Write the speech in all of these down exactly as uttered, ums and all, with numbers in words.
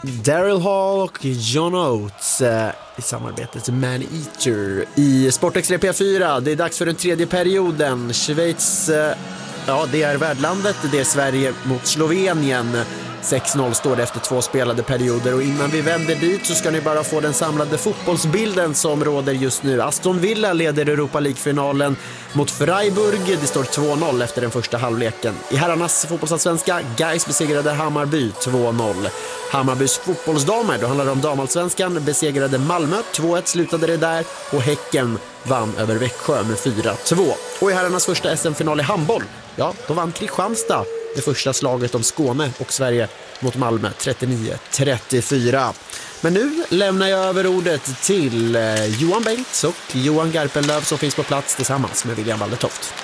Daryl Hall och John Oates eh, i samarbetet Man Eater i Sportextra P fyra. Det är dags för den tredje perioden. Schweiz, eh, ja det är värdlandet, det är Sverige mot Slovenien. sex noll står det efter två spelade perioder, och innan vi vänder dit så ska ni bara få den samlade fotbollsbilden som råder just nu. Aston Villa leder Europa League-finalen mot Freiburg. Det står två noll efter den första halvleken. I herrarnas fotbollsallsvenska, Gais besegrade Hammarby två noll. Hammarbys fotbollsdamer, då handlar det om damallsvenskan, besegrade Malmö två ett, slutade det där, och Häcken vann över Växjö med fyra två. Och i herrarnas första S M-final i handboll, ja, då vann Kristianstad det första slaget om Skåne och Sverige mot Malmö trettionio trettiofyra. Men nu lämnar jag över ordet till Johan Bengts och Johan Garpenlöv som finns på plats tillsammans med William Wallertoft.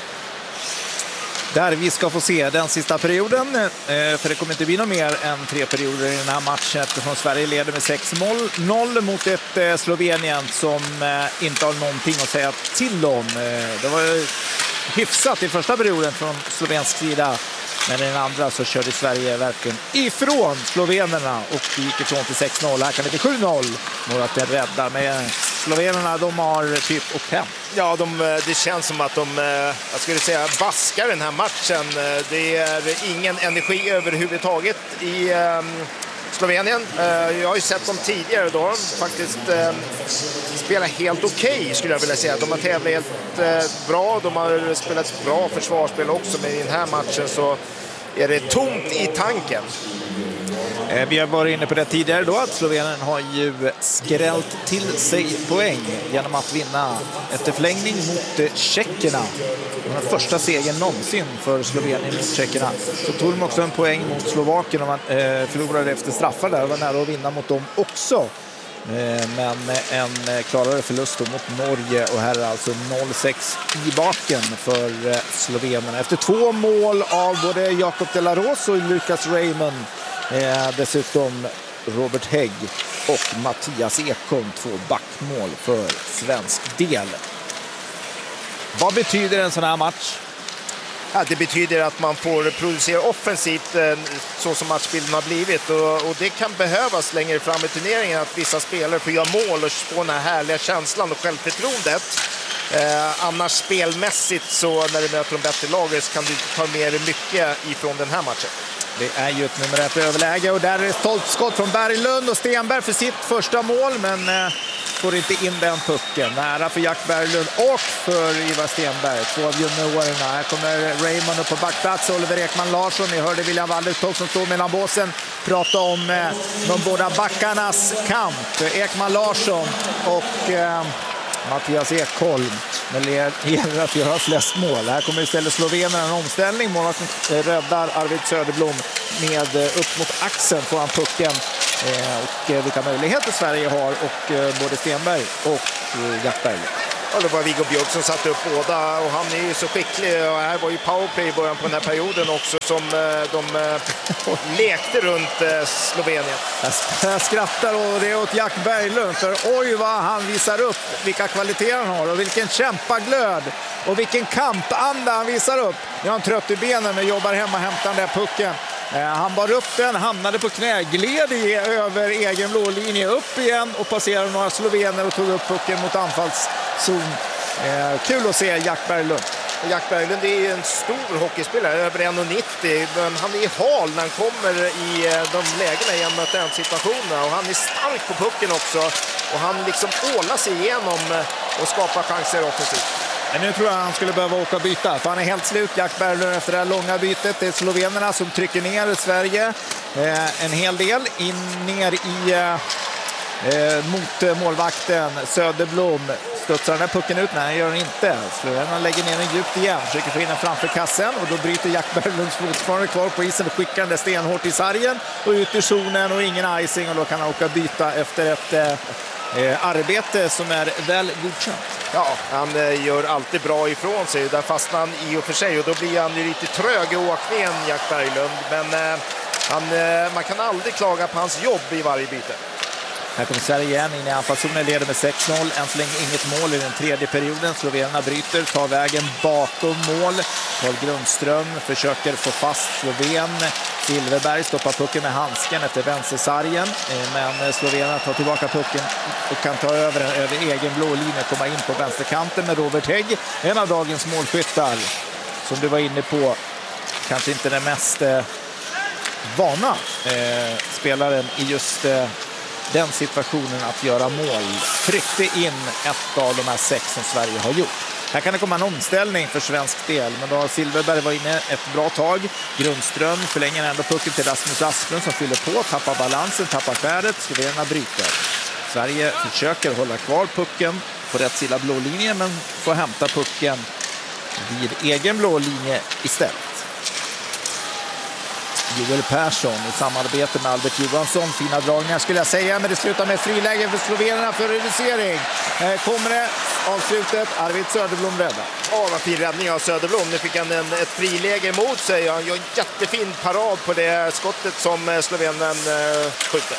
Där vi ska få se den sista perioden, för det kommer inte bli något mer än tre perioder i den här matchen eftersom Sverige leder med sex noll mot ett Slovenien som inte har någonting att säga till om. Det var hyfsat i första perioden från slovensk sida, men i den andra så körde Sverige verkligen ifrån slovenerna och det gick ifrån till sex noll. Här kan det bli sju noll. Några att det räddar, men slovenerna de har typ och hem. Ja, de, det känns som att de, jag skulle säga, baskar den här matchen. Det är ingen energi överhuvudtaget i Slovenien. Jag har ju sett dem tidigare då. Faktiskt spelar helt okej okay, skulle jag vilja säga. De har tävlat helt bra. De har spelat bra försvarsspel också. Men i den här matchen så är det tomt i tanken. Vi har varit inne på det tidigare då att Slovenien har ju skrällt till sig poäng genom att vinna efter förlängning mot tjeckerna. Den första segern någonsin för Slovenien mot tjeckerna. Så tog de också en poäng mot Slovakien och man eh, förlorade efter straffar där och var nära att vinna mot dem också. Eh, men en klarare förlust då mot Norge och här är alltså noll sex i baken för eh, slovenerna. Efter två mål av både Jakob de la Rose och Lucas Raymond. Eh, dessutom Robert Hägg och Mattias Ekholm, två backmål för svensk del. Vad betyder en sån här match? Ja, det betyder att man får producera offensivt så som matchbilden har blivit och, och det kan behövas längre fram i turneringen att vissa spelare får göra mål och få den här härliga känslan och självförtroendet. Eh, annars spelmässigt så när du möter de bättre lager så kan du ta med dig mycket ifrån den här matchen. Det är ju ett nummer ett överläge och där är det stolpskott från Berglund och Stenberg för sitt första mål, men eh, får inte in den pucken. Nära för Jack Berglund och för Ivar Stenberg, två av juniorerna. Här kommer Raymond upp på backplats, Oliver Ekman Larsson. Ni hörde William Wallertoft som står mellan båsen prata om eh, de båda backarnas kamp. Ekman Larsson och eh, Mattias Ekholm. Men det gäller att göra flest mål. Här kommer istället slovenerna en omställning. Målvakten räddar Arvid Söderblom med upp mot axeln får han pucken. Och vilka möjligheter Sverige har och både Stenberg och Jack Berglund. Ja, det var Viggo Björk som satte upp båda och han är ju så skicklig och här var ju powerplay i början på den här perioden också som de lekte runt Slovenien. Jag skrattar och det är åt Jack Berglund för oj vad han visar upp vilka kvaliteter han har och vilken kämpaglöd och vilken kampanda han visar upp. Nu är han trött i benen men jobbar hemma och hämtar den där pucken. Han bar upp den, hamnade på knä, gled i över egen blålinje upp igen och passerade några slovener och tog upp pucken mot anfallszon. Eh, kul att se Jack Berglund. Jack Berglund är en stor hockeyspelare, över en nittio, men han är hal när han kommer i de lägena i en mot en situationer och han är stark på pucken också och han liksom ålar sig igenom och skapar chanser offensivt. Men nu tror jag han skulle behöva åka och byta. För han är helt slut, Jack Berglund, efter det här långa bytet. Det är slovenerna som trycker ner Sverige. Eh, en hel del in ner i eh, mot målvakten Söderblom. Studsar den här pucken ut? Nej, gör den inte. Slovenerna lägger ner den djupt igen. Försöker få in den framför kassen. Och då bryter Jack Berglunds fortfarande kvar på isen och skickar den där stenhårt i sargen. Och ut i zonen och ingen icing. Och då kan han åka och byta efter ett eh, eh, arbete som är väl godkänt. Ja, han eh, gör alltid bra ifrån sig. Där fastnar han i och för sig och då blir han ju lite trög i åkningen, Jack Berglund. Men eh, han, eh, man kan aldrig klaga på hans jobb i varje byte. Här kommer Sverige igen in i anfallszonen, leder med sex noll. Än så länge inget mål i den tredje perioden. Slovenerna bryter, tar vägen bakom mål. Carl Grundström försöker få fast Sloven. Silverberg stoppar pucken med handsken efter vänstersargen, men Slovenien tar tillbaka pucken och kan ta över den över egen blå linje, komma in på vänsterkanten med Robert Hägg, en av dagens målskyttar. Som du var inne på, kanske inte den mest eh, vana eh, spelaren i just eh, den situationen att göra mål. Tryckte in ett av de här sex som Sverige har gjort. Här kan det komma en omställning för svensk del, men då har Silverberg var inne ett bra tag. Grundström förlänger ändå pucken till Rasmus Asplund som fyller på, tappar balansen, tappar skäret, Slovenien bryter. Sverige försöker hålla kvar pucken på rätt sida blå linje, men får hämta pucken vid egen blå linje istället. Joel Persson i samarbete med Albert Johansson. Fina dragningar skulle jag säga, men det slutar med friläge för slovenerna för reducering. Eh, kommer det avslutet, Arvid Söderblom räddar. Ja, vad fin räddning av Söderblom. Nu fick han en, ett friläge emot sig. Han gör en jättefin parad på det skottet som Slovenen eh, skjuter.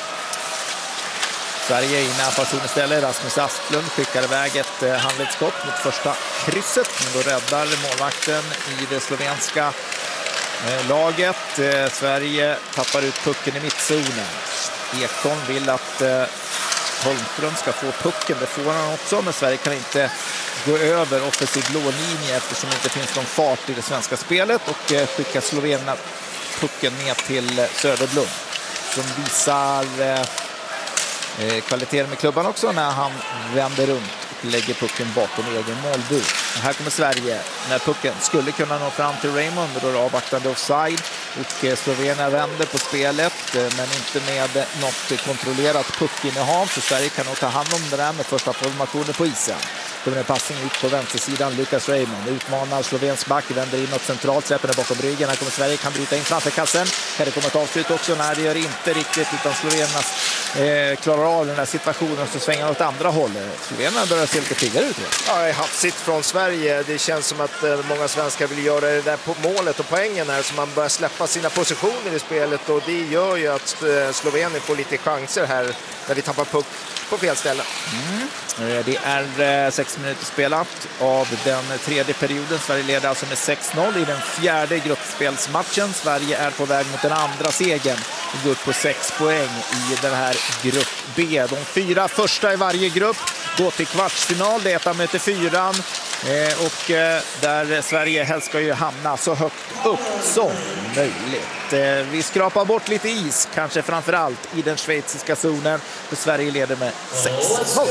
Sverige är inne i person istället. Rasmus Asplund skickar iväg ett eh, handledsskott mot första krysset. Men då räddar målvakten i det slovenska eh, laget. Eh, Sverige tappar ut pucken i mittzonen. Ekholm vill att eh, Holmström ska få pucken. Det får han också, men Sverige kan inte gå över offensiv blå linje eftersom det inte finns någon fart i det svenska spelet, och eh, skickar slovenerna pucken ner till eh, Söderblom som visar eh, Eh, kvaliteten med klubban också när han vänder runt och lägger pucken bakom egen målbur. Och här kommer Sverige när pucken skulle kunna nå fram till Raymond, då är det avvaktande offside, och eh, Slovenien vänder på spelet eh, men inte med något kontrollerat puckinnehav, så Sverige kan nog ta hand om det där med första formationen på isen. Kommer en passning ut på vänstersidan, Lucas Raymond utmanar slovensk back, vänder inåt centralt, släpper den bakom ryggen. Här kommer Sverige, kan bryta in framför kassen. Här det kommer ett avslut också, när det gör inte riktigt, utan slovenerna eh, klarar av den här situationen, så svänger åt andra hållet. Slovenerna börjar se lite piggare ut. Ja, det är hafsigt från Sverige. Det känns som att eh, många svenskar vill göra det där på målet och poängen här, så man börjar släppa sina positioner i spelet, och det gör ju att eh, Slovenien får lite chanser här när vi tappar puck på fel ställe. Mm. Det är eh, sex minuter spelat av den tredje perioden. Sverige leder alltså med sex noll i den fjärde gruppspelsmatchen. Sverige är på väg mot den andra segern och går upp på sex poäng i den här grupp B. De fyra första i varje grupp går till kvartsfinal. Det är ettan möter fyran. Eh, och eh, där Sverige helst ska ju hamna så högt upp som möjligt. Eh, vi skrapar bort lite is, kanske framförallt i den schweiziska zonen, för Sverige leder med sex noll.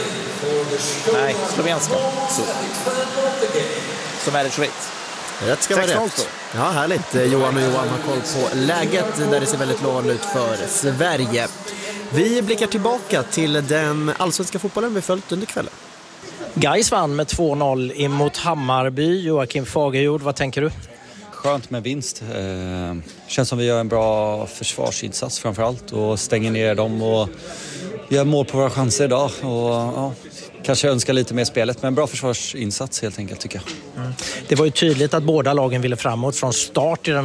Nej, slovenska zonen, som är i Schweiz. Rätt ska vara rätt. Ja, härligt. Johan och Johan har koll på läget där det ser väldigt lovande ut för Sverige. Vi blickar tillbaka till den allsvenska fotbollen vi följt under kvällen. Gais vann med två noll emot Hammarby. Joakim Fagerjord, vad tänker du? Skönt med vinst. Eh, känns som vi gör en bra försvarsinsats framförallt och stänger ner dem och gör mål på våra chanser idag. Och, ja, kanske önskar lite mer spelet, men en bra försvarsinsats helt enkelt tycker jag. Mm. Det var ju tydligt att båda lagen ville framåt från start i den